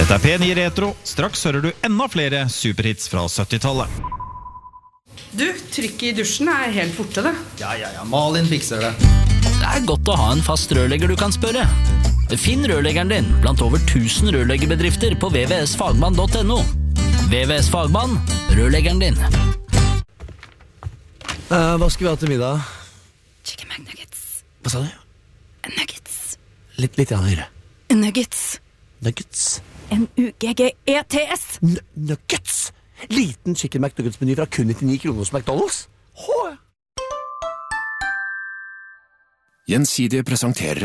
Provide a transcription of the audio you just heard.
Dette P9 Retro. Straks hører du enda flere superhits fra 70-tallet. Du, trykket I dusjen helt borte det. Ja, Malin fikser det. Det godt å ha en fast rørlegger du kan spørre. Finn rørleggeren din blant over 1000 rørleggerbedrifter på vvsfagmann.no. VVS Fagmann, rørleggeren din. Hva skal vi ha til middag? Chicken McNuggets. Hva sa du? Nuggets. Litt høyere. Nuggets. Nuggets. N-U-G-G-E-T-S. Nuggets! Liten chicken McNuggets-meny fra kun 99 kroner hos McDonald's. Gjensidige presenterer